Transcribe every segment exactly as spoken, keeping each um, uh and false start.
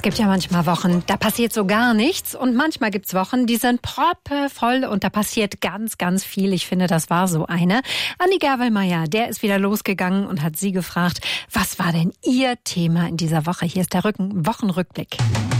Es gibt ja manchmal Wochen, da passiert so gar nichts. Und manchmal gibt's Wochen, die sind proppevoll und da passiert ganz, ganz viel. Ich finde, das war so eine. Andi Gerwelmeier, der ist wieder losgegangen und hat sie gefragt, was war denn ihr Thema in dieser Woche? Hier ist der Rücken Wochenrückblick.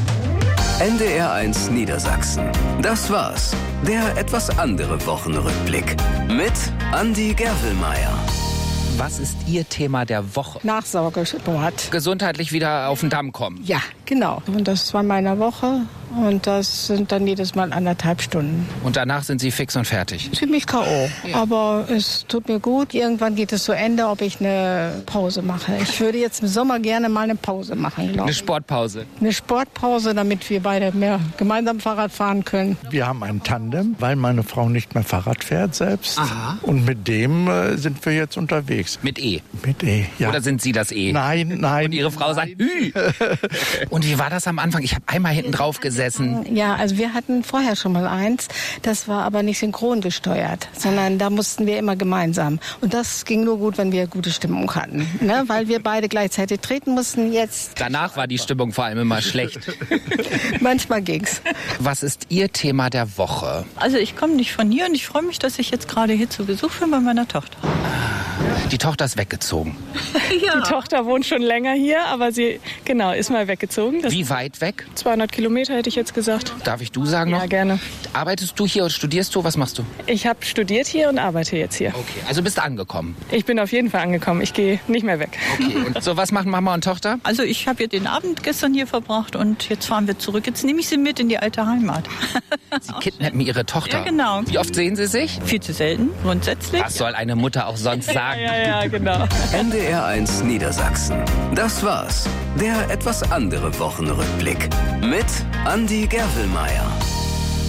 N D R eins Niedersachsen. Das war's. Der etwas andere Wochenrückblick. Mit Andi Gerwelmeier. Was ist Ihr Thema der Woche? Nachsorgesport. Gesundheitlich wieder auf den Damm kommen. Ja, genau. Und das zweimal in der Woche. Und das sind dann jedes Mal anderthalb Stunden. Und danach sind Sie fix und fertig? Ziemlich K O Ja. Aber es tut mir gut. Irgendwann geht es zu Ende, ob ich eine Pause mache. Ich würde jetzt im Sommer gerne mal eine Pause machen, glaube Eine ich. Sportpause? Eine Sportpause, damit wir beide mehr gemeinsam Fahrrad fahren können. Wir haben ein Tandem, weil meine Frau nicht mehr Fahrrad fährt selbst. Aha. Und mit dem äh, sind wir jetzt unterwegs. Mit E? Mit E, ja. Oder sind Sie das E? Nein, nein. Und Ihre Frau sagt Hü. Und wie war das am Anfang? Ich habe einmal hinten drauf gesessen. Ja, also wir hatten vorher schon mal eins. Das war aber nicht synchron gesteuert, sondern da mussten wir immer gemeinsam. Und das ging nur gut, wenn wir gute Stimmung hatten, ne? Weil wir beide gleichzeitig treten mussten. Jetzt Danach war die Stimmung vor allem immer schlecht. manchmal ging's. Was ist Ihr Thema der Woche? Also ich komme nicht von hier und ich freue mich, dass ich jetzt gerade hier zu Besuch bin bei meiner Tochter. Die Tochter ist weggezogen. Ja. Die Tochter wohnt schon länger hier, aber sie genau ist mal weggezogen. Das Wie weit weg? zweihundert Kilometer hätte ich jetzt gesagt. Darf ich du sagen noch? Ja, gerne. Arbeitest du hier oder studierst du? Was machst du? Ich habe studiert hier und arbeite jetzt hier. Okay, also bist du angekommen. Ich bin auf jeden Fall angekommen. Ich gehe nicht mehr weg. Okay, und so was machen Mama und Tochter? Also ich habe jetzt den Abend gestern hier verbracht und jetzt fahren wir zurück. Jetzt nehme ich sie mit in die alte Heimat. Sie kidnappen ihre Tochter. Ja, genau. Wie oft sehen sie sich? Viel zu selten, grundsätzlich. Was soll eine Mutter auch sonst sagen? Ja, ja, genau. N D R eins Niedersachsen. Das war's. Der etwas andere Wochenrückblick. Mit Andi Gerwelmeier.